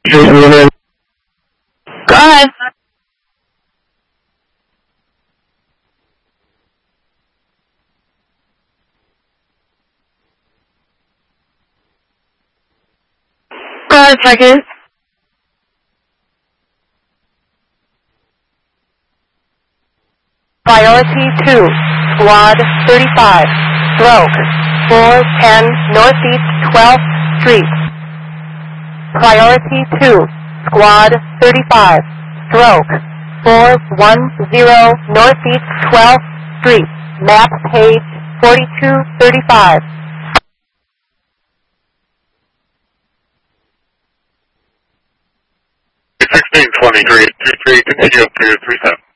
Go ahead. Go ahead, second. Priority 2, Squad 35, stroke 410 Northeast 12th Street. Priority 2, Squad 35, stroke 410 Northeast 12th Street. Map page 4235. 1623, 23, continue up to 37.